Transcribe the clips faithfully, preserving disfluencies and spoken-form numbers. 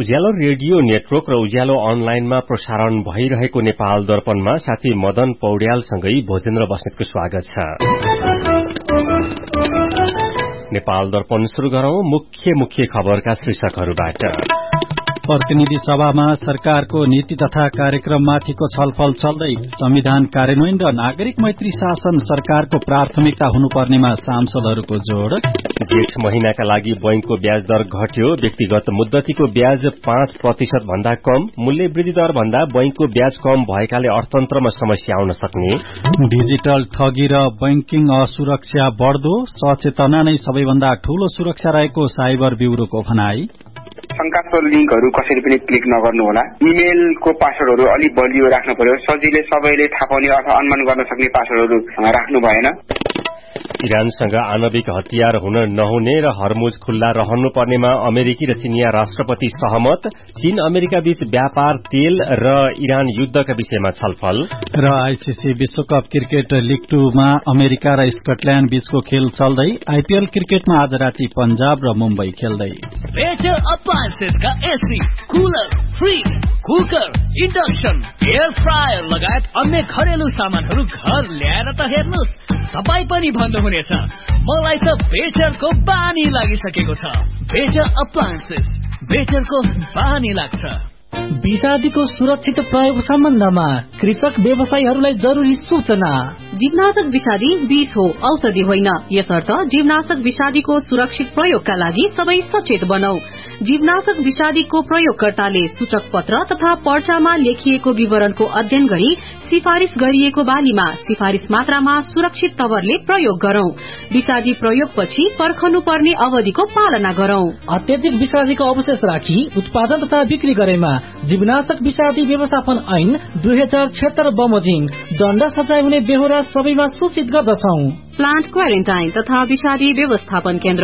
उज्यालो radio network र उज्यालो अनलाइनमा प्रसारण भइरहेको नेपाल दर्पणमा साथी मदन पौड्यालसँगै भोजेन्द्र बस्नेतको स्वागत छ। नेपाल दर्पण शुरू गरौं मुख्य मुख्य खबरका शीर्षकहरूबाट। प्रतिनिधि सभामा सरकारको नीति तथा कार्यक्रममाथिको छलफल चल्दै संविधान कार्यान्वयन र नागरिक मैत्री शासन सरकारको प्राथमिकता हुनुपर्नेमा सांसदहरूको जोड़। जेठ महिनाका लागि बैंकको ब्याज दर घट्यो। व्यक्तिगत मुद्दतीको ब्याज पाँच प्रतिशत भन्दा कम। मूल्य वृद्धि दर भन्दा बैंकको ब्याज कम भएकाले अर्थतन्त्रमा समस्या आउन सक्ने। डिजिटल ठगी र बैंकिङ असुरक्षा बढ्दो, सचेतना नै सबैभन्दा ठूलो सुरक्षा रहेको साइबर ब्यूरोको भनाई। शंकास्पद लिंकहरू कसैले पनि क्लिक नगर्नु होला। इमेलको पासवर्डहरू अलिक बलियो राख्नु पर्यो। सजिलै सबैले थाहा पाउने अथवा अनुमान गर्न सक्ने पासवर्डहरू राख्नु भएन। इरानसँग आणविक हतियार हुन नहुने र हर्मुज खुल्ला रहनुपर्नेमा अमेरिकी र चिनिया राष्ट्रपति सहमत। चीन अमेरिका बीच व्यापार, तेल र इरान युद्धका विषयमा छलफल। र आईसीसी विश्वकप क्रिकेट लीग टूमा अमेरिका र स्कटल्याण्ड बीचको खेल चल्दै। आईपीएल क्रिकेटमा आज राति पंजाब र मुम्बई खेल्दै। Better अप्लायन्सेसका AC, cooler, fridge, cooker, induction, air fryer लगायत अन्य घरेलु सामानहरू घर ल्याएर त हेर्नुहोस्, तपाईँ पनि भन्नुहुनेछ मलाई त बेटरको बानी लागिसकेको छ। बेटर अप्लायन्सेस, बेटरको बानी लाग्छ। विषादीको सुरक्षित प्रयोग सम्बन्धमा कृषक व्यवसायीहरूलाई जरुरी सूचना। जीवनाशक विषादी विष हो, औषधि होइन। यसर्थ जीवनाशक विषादीको सुरक्षित प्रयोगका लागि सबै सचेत बनौ। जीवनाशक विषादीको प्रयोगकर्ताले सूचक पत्र तथा पर्चामा लेखिएको विवरणको अध्ययन गरी सिफारिश गरिएको बालीमा सिफारिश मात्रामा सुरक्षित तवरले प्रयोग गरौं। विषादी प्रयोगपछि पर्खनु पर्ने अवधिको पालना गरौं। अत्यधिक विषादीको अवशेष राखी उत्पादन तथा बिक्री गरेमा जीवनाशक विषादी व्यवस्थापन ऐन दुई हजार छिहत्तर बमोजिम दण्ड सजाय हुने बेहोरा सबैमा सूचित गर्दछौ। प्लान्ट क्वारेन्टाइन तथा विषादी व्यवस्थापन केन्द्र।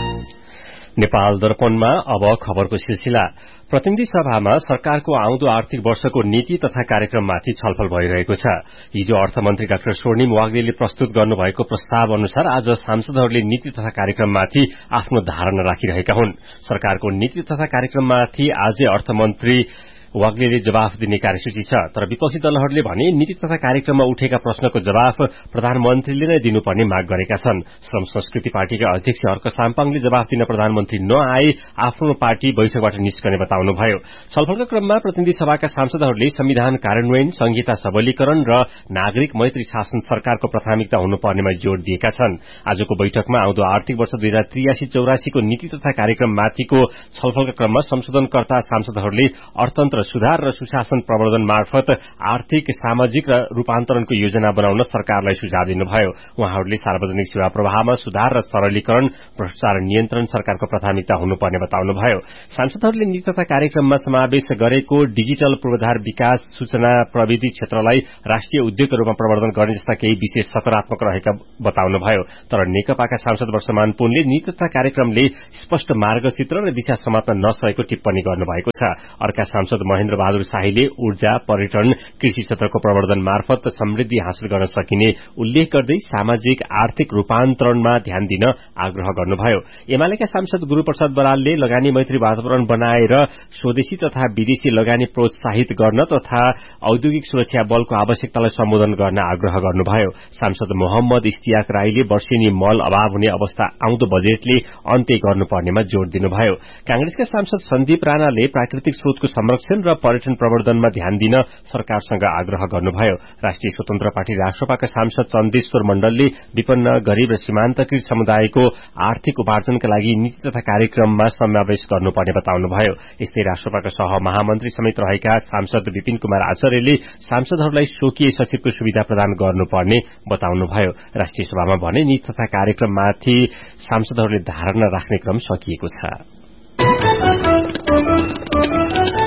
नेपाल दर्पणमा अब खबरको सिलसिला। प्रतिनिधि सभामा सरकारको आउँदो आर्थिक वर्षको नीति तथा कार्यक्रममाथि छलफल भइरहेको छ। हिजो अर्थमन्त्री डाक्टर स्वर्णिम वाग्लेले प्रस्तुत गर्नुभएको प्रस्ताव अनुसार आज सांसदहरूले नीति तथा कार्यक्रममाथि आफ्नो धारणा राखिरहेका हुन्। सरकारको नीति तथा कार्यक्रममाथि आजै अर्थमन्त्री वाग्लेले जवाफ दिने कार्यसूची छ। तर विपक्षी दलहरूले भने नीति तथा कार्यक्रममा उठेका प्रश्नको जवाफ प्रधानमन्त्रीले नै दिनुपर्ने माग गरेका छन्। श्रम संस्कृति पार्टीका अध्यक्ष हर्क साम्पाङले जवाफ दिन प्रधानमन्त्री नआए आफ्नो पार्टी बैठकबाट निस्कने बताउनुभयो। छलफलका क्रममा प्रतिनिधि सभाका सांसदहरूले संविधान कार्यान्वयन, संहिता सबलीकरण र नागरिक मैत्री शासन सरकारको प्राथमिकता हुनुपर्नेमा जोड़ दिएका छन्। आजको बैठकमा आउँदो आर्थिक वर्ष दुई हजार त्रियासी चौरासीको नीति तथा कार्यक्रममाथिको छलफलका क्रममा संशोधनकर्ता सांसदहरूले अर्थतन्त्र सुधार र सुशासन प्रवर्धन मार्फत आर्थिक, सामाजिक र रूपान्तरणको योजना बनाउन सरकारलाई सुझाव दिनुभयो। उहाँहरूले सार्वजनिक सेवा प्रवाहमा सुधार र सरलीकरण, भ्रष्टाचार नियन्त्रण सरकारको प्राथमिकता हुनुपर्ने बताउनुभयो। सांसदहरूले नीति तथा कार्यक्रममा समावेश गरेको डिजिटल पूर्वाधार विकास, सूचना प्रविधि क्षेत्रलाई राष्ट्रिय उद्योगका रूपमा प्रवर्धन गर्ने जस्ता केही विषय सकारात्मक रहेका बताउनुभयो। तर नेकपाका सांसद वर्षमान पुनले नीति तथा कार्यक्रमले स्पष्ट मार्गचित्र र दिशा समात्न नसकेको टिप्पणी गर्नुभएको छ। अर्का सांसद महेन्द्र बहादुर शाहीले ऊर्जा, पर्यटन, कृषि क्षेत्रको प्रवर्धन मार्फत समृद्धि हासिल गर्न सकिने उल्लेख गर्दै सामाजिक आर्थिक रूपान्तरणमा ध्यान दिन आग्रह गर्नुभयो। एमालेका सांसद गुरूप्रसाद बरालले लगानी मैत्री वातावरण बनाएर स्वदेशी तथा विदेशी लगानी प्रोत्साहित गर्न तथा औद्योगिक सुरक्षा बलको आवश्यकतालाई सम्बोधन गर्न आग्रह गर्नुभयो। सांसद मोहम्मद इस्तियाक राईले वर्षेनी मल अभाव हुने अवस्था आउँदो बजेटले अन्त्य गर्नुपर्नेमा जोड़ दिनुभयो। कांग्रेसका सांसद सन्दीप राणाले प्राकृतिक स्रोतको संरक्षण र पर्यटन प्रवर्धनमा ध्यान दिन सरकारसँग आग्रह गर्नुभयो। राष्ट्रिय स्वतन्त्र पार्टी राष्ट्रपाका सांसद चन्देश्वर मण्डलले विपन्न, गरीब र सीमान्तकृत समुदायको आर्थिक उपार्जनका लागि नीति तथा कार्यक्रममा समावेश गर्नुपर्ने बताउनुभयो। यस्तै राष्ट्रपाका सह महामन्त्री समेत रहेका सांसद विपिन कुमार आचार्यले सांसदहरूलाई स्वकीय सचिवको सुविधा प्रदान गर्नुपर्ने बताउनुभयो। राष्ट्रिय सभामा भने नीति तथा कार्यक्रममाथि सांसदहरूले धारणा राख्ने क्रम सकिएको छ।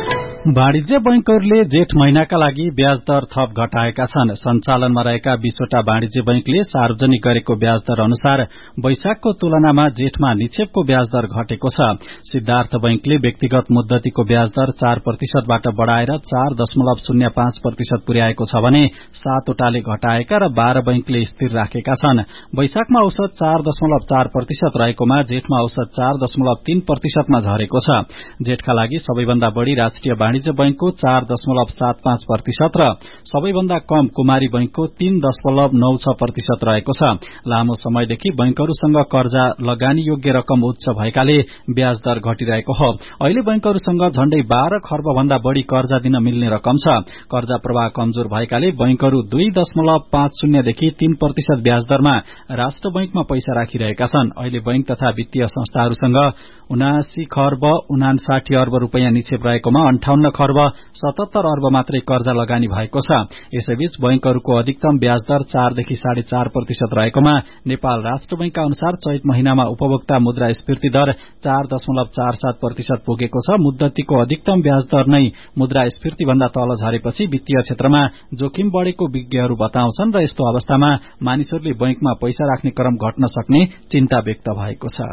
वाणिज्य बैंकहरूले जेठ महिनाका लागि ब्याज दर थप घटाएका छन्। सञ्चालनमा रहेका बीसवटा वाणिज्य बैंकले सार्वजनिक गरेको ब्याज दर अनुसार वैशाखको तुलनामा जेठमा निक्षेपको ब्याज दर घटेको छ। सिद्धार्थ बैंकले व्यक्तिगत मुद्दतीको ब्याज दर चार प्रतिशतबाट बढ़ाएर चार दशमलव शून्य पाँच प्रतिशत पुर्याएको छ भने सातवटाले घटाएका र बाह्र बैंकले स्थिर राखेका छन्। वैशाखमा औसत चार दशमलव चार प्रतिशत रहेकोमा जेठमा औसत चार दशमलव तीन प्रतिशतमा झरेको छ। जेठका लागि सबैभन्दा बढ़ी राष्ट्रिय वाणिज्य बैंकको चार दशमलव सात पाँच प्रतिशत र सबैभन्दा कम कुमारी बैंकको तीन दशमलव नौ छ प्रतिशत रहेको छ। लामो समयदेखि बैंकहरूसँग कर्जा लगानी योग्य रकम उच्च भएकाले ब्याज दर घटिरहेको हो। अहिले बैंकहरूसँग झण्डै बाह्र खर्ब भन्दा बढ़ी कर्जा दिन मिल्ने रकम छ। कर्जा प्रवाह कमजोर भएकाले बैंकहरू दुई दशमलव पाँच शून्यदेखि तीन प्रतिशत ब्याज दरमा राष्ट्र बैंकमा पैसा राखिरहेका छन्। अहिले बैंक तथा वित्तीय संस्थाहरूसँग उनासी खर्ब उनासाठी अर्ब रूपियाँ निक्षेप रहेकोमा अन्ठाउन्न खर्ब सतहत्तर अर्ब मात्रै कर्जा लगानी भएको छ। यसैबीच बैंकहरूको अधिकतम ब्याज दर चारदेखि साढे चार प्रतिशत रहेकोमा नेपाल राष्ट्र बैंकका अनुसार चैत महिनामा उपभोक्ता मुद्रा स्फीति दर चार दशमलव चार सात प्रतिशत पुगेको छ। मुद्दतीको अधिकतम ब्याज दर नै मुद्रा स्फीति भन्दा तल झरेपछि वित्तीय क्षेत्रमा जोखिम बढ़ेको विज्ञहरू बताउँछन् र यस्तो अवस्थामा मानिसहरूले बैंकमा पैसा राख्ने क्रम घट्न सक्ने चिन्ता व्यक्त भएको छ।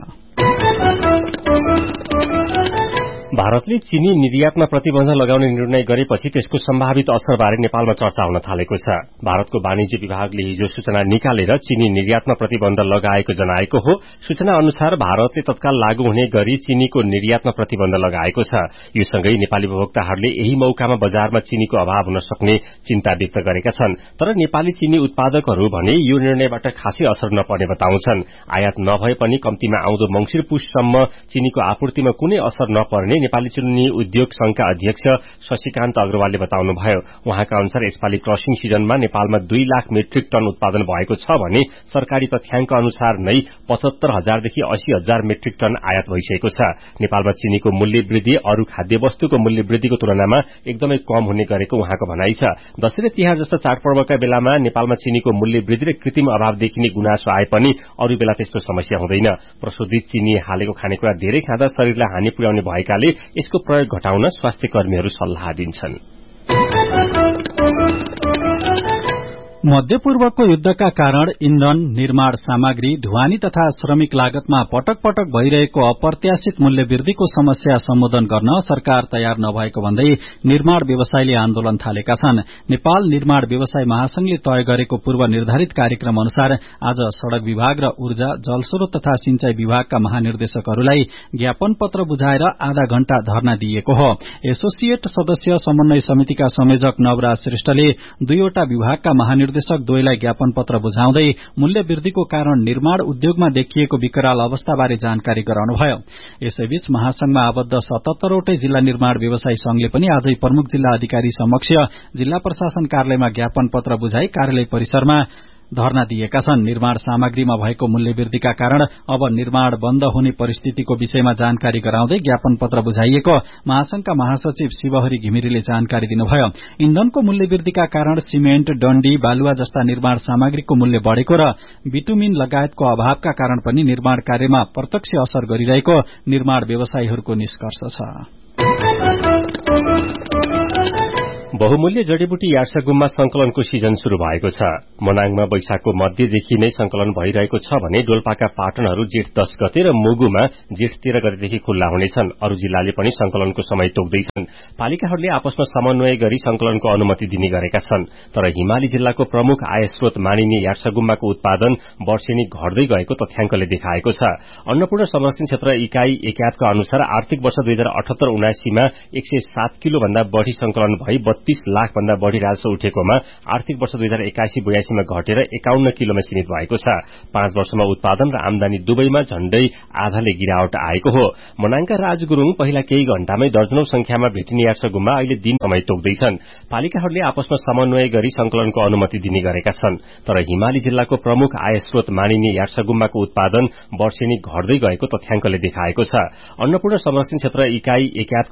भारतले चीनी निर्यातमा प्रतिबन्ध लगाउने निर्णय गरेपछि त्यसको सम्भावित असरबारे नेपालमा चर्चा हुन थालेको छ। भारतको वाणिज्य विभागले हिजो सूचना निकालेर चीनी निर्यातमा प्रतिबन्ध लगाएको जनाएको हो। सूचना अनुसार भारतले तत्काल लागू हुने गरी चीनीको निर्यातमा प्रतिबन्ध लगाएको छ। यो सँगै नेपाली उपभोक्ताहरूले यही मौकामा बजारमा चीनीको अभाव हुन सक्ने चिन्ता व्यक्त गरेका छन्। तर नेपाली चीनी उत्पादकहरू भने यो निर्णयबाट खासै असर नपर्ने बताउँछन्। आयात नभए पनि कम्तीमा आउँदो मंसिर पुससम्म चीनीको आपूर्तिमा कुनै असर नपर्ने नेपाली चीनी उद्योग संघका अध्यक्ष शशिकान्त अग्रवालले बताउनुभयो। उहाँका अनुसार यसपालि क्रसिङ सिजनमा नेपालमा दुई लाख मेट्रिक टन उत्पादन भएको छ भने सरकारी तथ्याङ्क अनुसार नै पचहत्तर हजारदेखि अस्सी हजार मेट्रिक टन आयात भइसकेको छ। नेपालमा चीनीको मूल्य वृद्धि अरू खाद्य वस्तुको मूल्य वृद्धिको तुलनामा एकदमै कम हुने गरेको उहाँको भनाइ छ। दशैं र तिहार जस्ता चाडपर्वका बेलामा नेपालमा चीनीको मूल्य वृद्धि र कृत्रिम अभाव देखिने गुनासो आए पनि अरू बेला त्यस्तो समस्या हुँदैन। प्रशोधित चीनी हालेको खानेकुरा धेरै खाँदा शरीरलाई हानि पुर्याउने भएकाले यसको प्रयोग घटाउन स्वास्थ्य कर्मीहरू सल्लाह दिन्छन्। मध्यपूर्वको युद्धका कारण इन्धन, निर्माण सामग्री, ढुवानी तथा श्रमिक लागतमा पटक पटक भइरहेको अप्रत्याशित मूल्य वृद्धिको समस्या सम्बोधन गर्न सरकार तयार नभएको भन्दै निर्माण व्यवसायीले आन्दोलन थालेका छन्। नेपाल निर्माण व्यवसाय महासंघले तय गरेको पूर्व निर्धारित कार्यक्रम अनुसार आज सड़क विभाग र ऊर्जा, जलस्रोत तथा सिंचाई विभागका महानिर्देशकहरूलाई ज्ञापन पत्र बुझाएर आधा घण्टा धरना दिएको हो। एसोसिएट सदस्य समन्वय समितिका संयोजक नवराज श्रेष्ठले दुईवटा विभागका महानिर्देशक निर्देशक द्वयलाई ज्ञापन पत्र बुझाउँदै मूल्य वृद्धिको कारण निर्माण उद्योगमा देखिएको विकराल अवस्थाबारे जानकारी गराउनुभयो। यसैबीच महासंघमा आबद्ध सतहत्तरवटै जिल्ला निर्माण व्यवसायी संघले पनि आजै प्रमुख जिल्ला अधिकारी समक्ष जिल्ला प्रशासन कार्यालयमा ज्ञापन पत्र बुझाई कार्यालय परिसरमा धरना दिएका छन्। निर्माण सामग्रीमा भएको मूल्य वृद्धिका कारण अब निर्माण बन्द हुने परिस्थितिको विषयमा जानकारी गराउँदै ज्ञापन पत्र बुझाइएको महासंघका महासचिव शिवहरि घिमिरेले जानकारी दिनुभयो। इन्धनको मूल्य वृद्धिका कारण सिमेन्ट, डण्डी, बालुवा जस्ता निर्माण सामग्रीको मूल्य बढ़ेको र बिटुमिन लगायतको अभावका कारण पनि निर्माण कार्यमा प्रत्यक्ष असर गरिरहेको निर्माण व्यवसायीहरूको निष्कर्ष छ। बहुमूल्य जडीबुटी यार्सागुममा संकलनको सिजन शुरू भएको छ। मनाङमा वैशाखको मध्यदेखि नै संकलन भइरहेको छ भने डोल्पाका पाटनहरू जेठ दश गते र मुगुमा जेठ तेह्र गतेदेखि खुल्ला हुनेछन्। अरू जिल्लाले पनि संकलनको समय तोक्दैछन्। पालिकाहरूले आपसमा समन्वय गरी संकलनको अनुमति दिने गरेका छन्। तर हिमाली जिल्लाको प्रमुख आय स्रोत मानिने यार्सागुम्माको उत्पादन वर्षेनी घट्दै गएको तथ्याङ्कले देखाएको छ। अन्नपूर्ण संरक्षण क्षेत्र इकाई एकातका अनुसार आर्थिक वर्ष दुई हजार अठहत्तर उनासीमा एक सय सात किलो भन्दा बढ़ी संकलन भई बत्तीस लाख भन्दा बढ़ी राजस्व उठेकोमा आर्थिक वर्ष दुई हजार एकासी बयासीमा घटेर एकाउन्न किलोमा सीमित भएको छ। पाँच वर्षमा उत्पादन र आमदानी दुवैमा झण्डै आधाले गिरावट आएको हो। मनाङका राज गुरूङ पहिला केही घण्टामै दर्जनौं संख्यामा भेटिने यार्सागुम्मा अहिले दिन समय तोक्दैछन्। पालिकाहरूले आपसमा समन्वय गरी संकलनको अनुमति दिने गरेका छन्। तर हिमाली जिल्लाको प्रमुख आय स्रोत मानिने यार्सागुम्माको उत्पादन वर्षेनी घट्दै गएको तथ्याङ्कले देखाएको छ। अन्नपूर्ण संरक्षण क्षेत्र इकाई एकातका